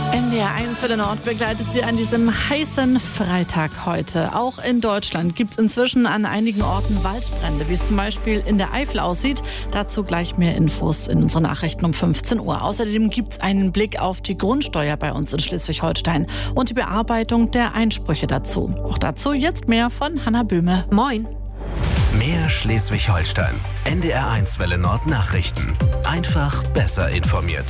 NDR1 für den Nord begleitet Sie an diesem heißen Freitag heute. Auch in Deutschland gibt es inzwischen an einigen Orten Waldbrände, wie es zum Beispiel in der Eifel aussieht. Dazu gleich mehr Infos in unseren Nachrichten um 15 Uhr. Außerdem gibt es einen Blick auf die Grundsteuer bei uns in Schleswig-Holstein und die Bearbeitung der Einsprüche dazu. Auch dazu jetzt mehr von Hanna Böhme. Moin. Mehr Schleswig-Holstein. NDR1 Welle Nord Nachrichten. Einfach besser informiert.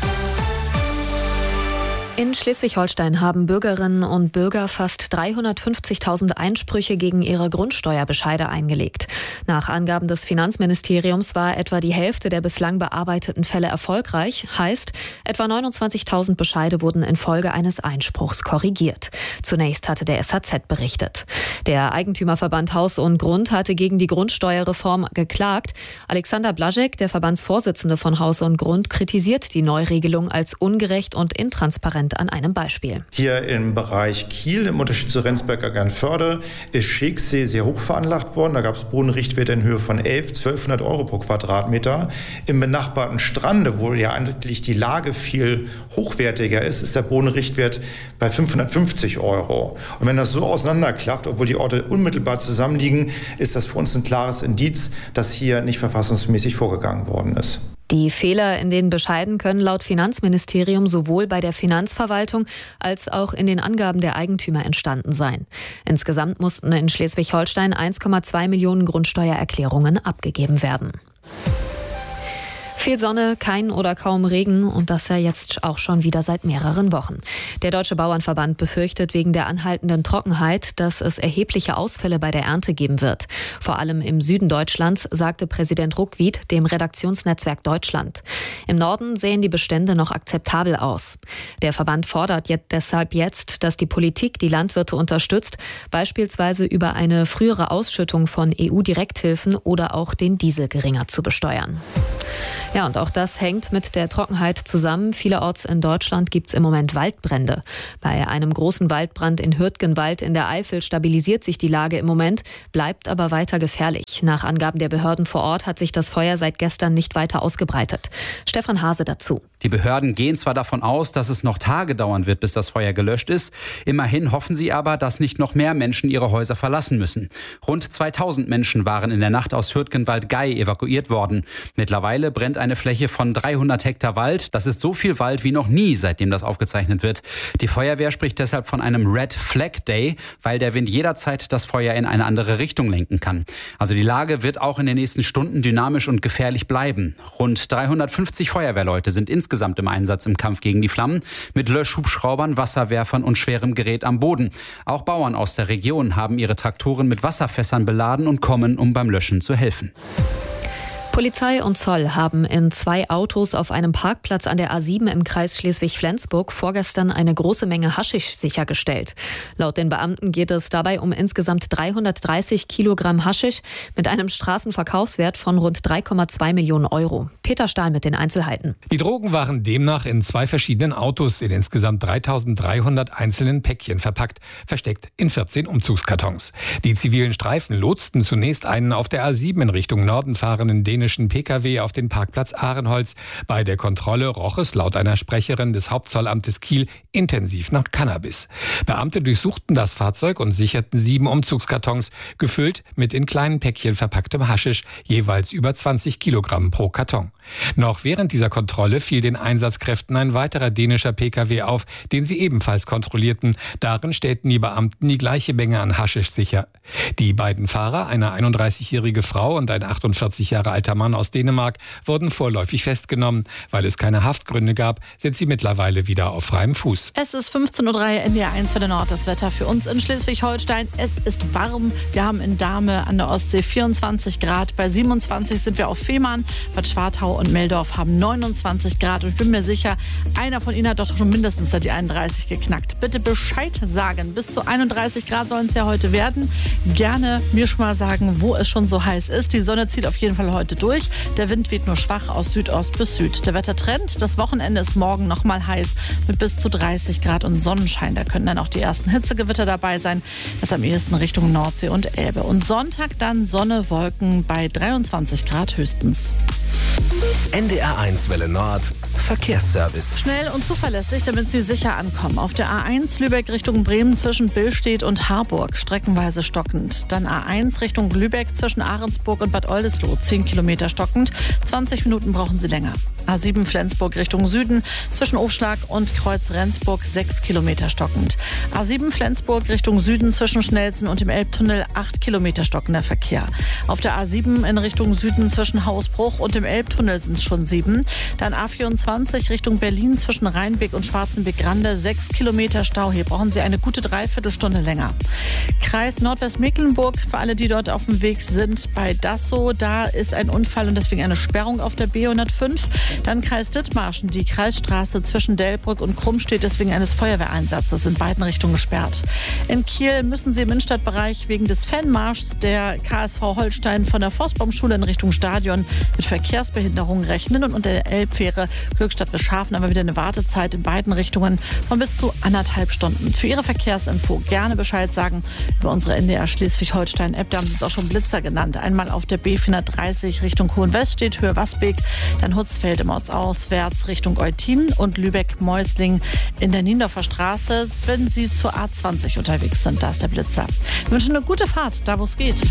In Schleswig-Holstein haben Bürgerinnen und Bürger fast 350.000 Einsprüche gegen ihre Grundsteuerbescheide eingelegt. Nach Angaben des Finanzministeriums war etwa die Hälfte der bislang bearbeiteten Fälle erfolgreich. Heißt, etwa 29.000 Bescheide wurden infolge eines Einspruchs korrigiert. Zunächst hatte der SHZ berichtet. Der Eigentümerverband Haus und Grund hatte gegen die Grundsteuerreform geklagt. Alexander Blaschek, der Verbandsvorsitzende von Haus und Grund, kritisiert die Neuregelung als ungerecht und intransparent an einem Beispiel. Hier im Bereich Kiel, im Unterschied zu Rendsberg-Eckernförde, ist Scheeksee sehr hoch veranlagt worden. Da gab es Bodenrichtwerte in Höhe von 1.200 Euro pro Quadratmeter. Im benachbarten Strande, wo ja eigentlich die Lage viel hochwertiger ist, ist der Bodenrichtwert bei 550 Euro. Und wenn das so auseinanderklafft, obwohl die Orte unmittelbar zusammenliegen, ist das für uns ein klares Indiz, dass hier nicht verfassungsmäßig vorgegangen worden ist. Die Fehler in den Bescheiden können laut Finanzministerium sowohl bei der Finanzverwaltung als auch in den Angaben der Eigentümer entstanden sein. Insgesamt mussten in Schleswig-Holstein 1,2 Millionen Grundsteuererklärungen abgegeben werden. Viel Sonne, kein oder kaum Regen und das ja jetzt auch schon wieder seit mehreren Wochen. Der Deutsche Bauernverband befürchtet wegen der anhaltenden Trockenheit, dass es erhebliche Ausfälle bei der Ernte geben wird. Vor allem im Süden Deutschlands, sagte Präsident Ruckwied dem Redaktionsnetzwerk Deutschland. Im Norden sehen die Bestände noch akzeptabel aus. Der Verband fordert deshalb jetzt, dass die Politik die Landwirte unterstützt, beispielsweise über eine frühere Ausschüttung von EU-Direkthilfen oder auch den Diesel geringer zu besteuern. Ja, und auch das hängt mit der Trockenheit zusammen. Vielerorts in Deutschland gibt es im Moment Waldbrände. Bei einem großen Waldbrand in Hürtgenwald in der Eifel stabilisiert sich die Lage im Moment, bleibt aber weiter gefährlich. Nach Angaben der Behörden vor Ort hat sich das Feuer seit gestern nicht weiter ausgebreitet. Stefan Hase dazu. Die Behörden gehen zwar davon aus, dass es noch Tage dauern wird, bis das Feuer gelöscht ist. Immerhin hoffen sie aber, dass nicht noch mehr Menschen ihre Häuser verlassen müssen. Rund 2000 Menschen waren in der Nacht aus Hürtgenwald-Gei evakuiert worden. Mittlerweile brennt eine Fläche von 300 Hektar Wald. Das ist so viel Wald wie noch nie, seitdem das aufgezeichnet wird. Die Feuerwehr spricht deshalb von einem Red Flag Day, weil der Wind jederzeit das Feuer in eine andere Richtung lenken kann. Also die Lage wird auch in den nächsten Stunden dynamisch und gefährlich bleiben. Rund 350 Feuerwehrleute sind insgesamt im Einsatz im Kampf gegen die Flammen, mit Löschhubschraubern, Wasserwerfern und schwerem Gerät am Boden. Auch Bauern aus der Region haben ihre Traktoren mit Wasserfässern beladen und kommen, um beim Löschen zu helfen. Polizei und Zoll haben in 2 Autos auf einem Parkplatz an der A7 im Kreis Schleswig-Flensburg vorgestern eine große Menge Haschisch sichergestellt. Laut den Beamten geht es dabei um insgesamt 330 Kilogramm Haschisch mit einem Straßenverkaufswert von rund 3,2 Millionen Euro. Peter Stahl mit den Einzelheiten. Die Drogen waren demnach in 2 verschiedenen Autos in insgesamt 3.300 einzelnen Päckchen verpackt, versteckt in 14 Umzugskartons. Die zivilen Streifen lotsten zunächst einen auf der A7 in Richtung Norden fahrenden dänischen Pkw auf den Parkplatz Ahrenholz. Bei der Kontrolle roch es laut einer Sprecherin des Hauptzollamtes Kiel intensiv nach Cannabis. Beamte durchsuchten das Fahrzeug und sicherten 7 Umzugskartons, gefüllt mit in kleinen Päckchen verpacktem Haschisch, jeweils über 20 Kilogramm pro Karton. Noch während dieser Kontrolle fiel den Einsatzkräften ein weiterer dänischer Pkw auf, den sie ebenfalls kontrollierten. Darin stellten die Beamten die gleiche Menge an Haschisch sicher. Die beiden Fahrer, eine 31-jährige Frau und ein 48 Jahre alter Mann aus Dänemark, wurden vorläufig festgenommen. Weil es keine Haftgründe gab, sind sie mittlerweile wieder auf freiem Fuß. Es ist 15.03 Uhr, NDR1 für den Nord. Das Wetter für uns in Schleswig-Holstein. Es ist warm. Wir haben in Dahme an der Ostsee 24 Grad. Bei 27 sind wir auf Fehmarn. Bad Schwartau und Meldorf haben 29 Grad. Und ich bin mir sicher, einer von Ihnen hat doch schon mindestens die 31 geknackt. Bitte Bescheid sagen. Bis zu 31 Grad sollen es ja heute werden. Gerne mir schon mal sagen, wo es schon so heiß ist. Die Sonne zieht auf jeden Fall heute durch. Der Wind weht nur schwach aus Südost bis Süd. Der Wettertrend, das Wochenende ist morgen noch mal heiß mit bis zu 30 Grad und Sonnenschein. Da können dann auch die ersten Hitzegewitter dabei sein. Das am ehesten Richtung Nordsee und Elbe. Und Sonntag dann Sonne, Wolken bei 23 Grad höchstens. NDR1 Welle Nord. Verkehrsservice. Schnell und zuverlässig, damit Sie sicher ankommen. Auf der A1 Lübeck Richtung Bremen zwischen Billstedt und Harburg streckenweise stockend. Dann A1 Richtung Lübeck zwischen Ahrensburg und Bad Oldesloe 10 Kilometer stockend. 20 Minuten brauchen Sie länger. A7 Flensburg Richtung Süden zwischen Aufschlag und Kreuz Rendsburg 6 Kilometer stockend. A7 Flensburg Richtung Süden zwischen Schnelsen und dem Elbtunnel 8 Kilometer stockender Verkehr. Auf der A7 in Richtung Süden zwischen Hausbruch und dem Elbtunnel sind es schon 7. Dann A24 Richtung Berlin zwischen Rheinbeck und Schwarzenbeck-Grande 6 Kilometer Stau. Hier brauchen Sie eine gute Dreiviertelstunde länger. Kreis Nordwestmecklenburg, für alle, die dort auf dem Weg sind, bei Dassow, da ist ein Unfall und deswegen eine Sperrung auf der B105. Dann Kreis Dithmarschen, die Kreisstraße zwischen Delbrück und Krumm steht deswegen eines Feuerwehreinsatzes in beiden Richtungen gesperrt. In Kiel müssen Sie im Innenstadtbereich wegen des Fanmarschs der KSV Holstein von der Forstbaumschule in Richtung Stadion mit Verkehrsbehinderungen rechnen und unter der Elbfähre Glückstadt-Wischhafen aber wieder eine Wartezeit in beiden Richtungen von bis zu 1,5 Stunden. Für Ihre Verkehrsinfo gerne Bescheid sagen über unsere NDR Schleswig-Holstein-App. Da haben Sie es auch schon Blitzer genannt. Einmal auf der B430 Richtung Hohenwest steht Höhe Wasbeek, dann Hutzfeld im Ortsauswärts Richtung Eutin und Lübeck-Meusling in der Niendorfer Straße, wenn Sie zur A20 unterwegs sind. Da ist der Blitzer. Wir wünschen eine gute Fahrt, da wo es geht.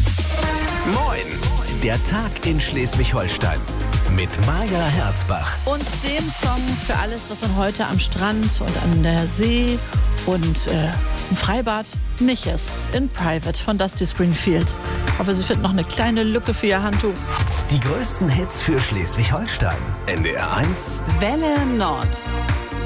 Moin, der Tag in Schleswig-Holstein mit Maja Herzbach. Und dem Song für alles, was man heute am Strand und an der See und im Freibad nicht ist. In Private von Dusty Springfield. Ich hoffe, Sie finden noch eine kleine Lücke für Ihr Handtuch. Die größten Hits für Schleswig-Holstein. NDR1 Welle Nord.